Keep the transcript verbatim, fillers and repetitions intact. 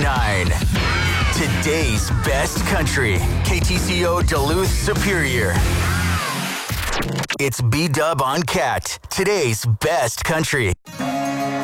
nine. Today's best country. K T C O Duluth Superior. It's B-Dub on Cat. Today's best country.